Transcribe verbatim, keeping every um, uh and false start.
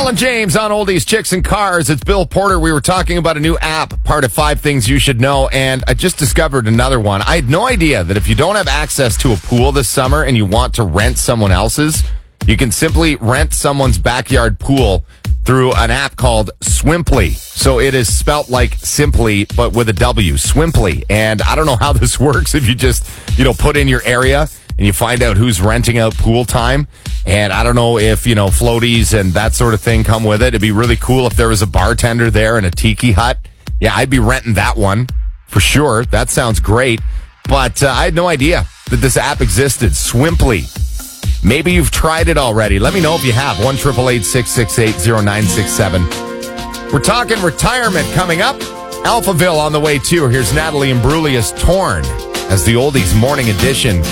Bill and James on Oldies, Chicks, and Cars. It's Bill Porter. We were talking about a new app, part of five things you should know, and I just discovered another one. I had no idea that if you don't have access to a pool this summer and you want to rent someone else's, you can simply rent someone's backyard pool through an app called Swimply. So it is spelt like simply, but with a W, Swimply. And I don't know how this works if you just, you know, put in your area and you find out who's renting out pool time. And I don't know if, you know, floaties and that sort of thing come with it. It'd be really cool if there was a bartender there in a tiki hut. Yeah, I'd be renting that one for sure. That sounds great. But uh, I had no idea that this app existed, Swimply. Maybe you've tried it already. Let me know if you have. one eight eight eight, six six eight, zero nine six seven. We're talking retirement coming up. Alphaville on the way too. Here's Natalie Imbruglia, Torn, as the Oldies Morning Edition